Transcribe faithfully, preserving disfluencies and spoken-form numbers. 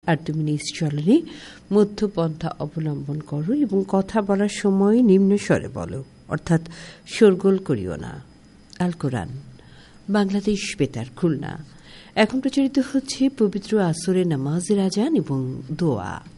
আর তুমি নিশ্চলনে মধ্যপন্থা অবলম্বন করো এবং কথা বলার সময় নিম্ন স্বরে বলো, অর্থাৎ শোরগোল করিও না। আল কোরআন, বাংলাদেশ বেতার, খুলনা। এখন প্রচারিত হচ্ছে পবিত্র আসরে নামাজের আজান এবং দোয়া।